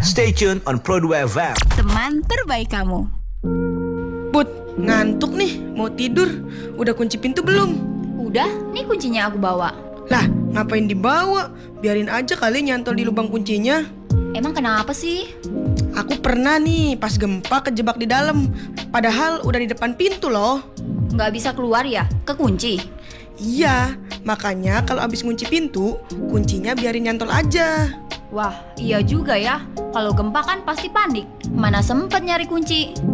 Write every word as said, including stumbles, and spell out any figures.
Stay tuned on Pro dua F M. Teman terbaik kamu. Put, ngantuk nih, mau tidur. Udah kunci pintu belum? Udah, nih kuncinya aku bawa. Lah, ngapain dibawa? Biarin aja kali nyantol di lubang kuncinya. Emang kenapa sih? Aku pernah nih pas gempa kejebak di dalam. Padahal udah di depan pintu loh. Nggak bisa keluar ya? Kekunci? Iya, makanya kalau abis ngunci pintu, kuncinya biarin nyantol aja. Wah, iya juga ya. Kalau gempa kan pasti panik. Mana sempet nyari kunci.